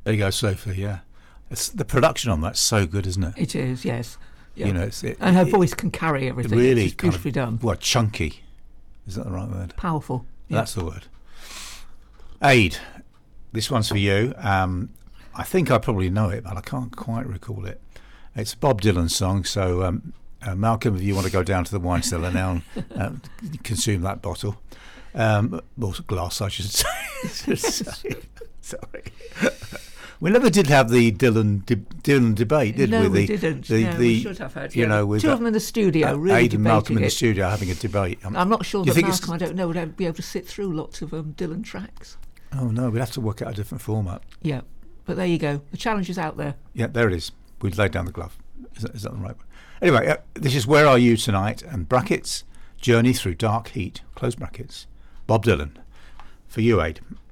There you go, Sophie. Yeah, the production on that's so good, isn't it? It is, yes. Yeah. You know, and her voice can carry everything. Really, it's beautifully done. What, chunky? Is that the right word? Powerful. Yeah. That's the word. Aid, this one's for you. I think I probably know it, but I can't quite recall it. It's a Bob Dylan song, so Malcolm, if you want to go down to the wine cellar now and consume that bottle, or glass, I should say. Sorry. We never did have the Dylan debate, did we? No, we didn't. We should have had. You know, with two of them in the studio, really Aid and Malcolm in the it. studio having a debate. I'm not sure that Malcolm, I don't know, would be able to sit through lots of Dylan tracks. Oh no, we'd have to work out a different format. Yeah, but there you go. The challenge is out there. Yeah, there it is. We'd laid down the glove. Is that the right one? Anyway, this is Where Are You Tonight? And brackets, Journey Through Dark Heat, close brackets. Bob Dylan. For you, Aid.